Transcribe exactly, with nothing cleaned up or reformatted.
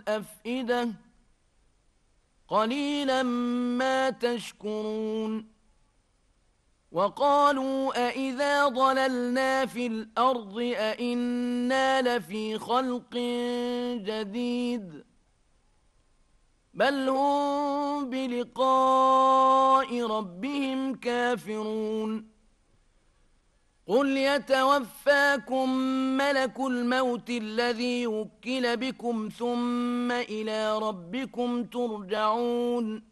الأفئدة قليلا ما تشكرون وقالوا أإذا ضللنا في الأرض أإنا لفي خلق جديد بل هم بلقاء ربهم كافرون قل يتوفاكم ملك الموت الذي وكل بكم ثم إلى ربكم ترجعون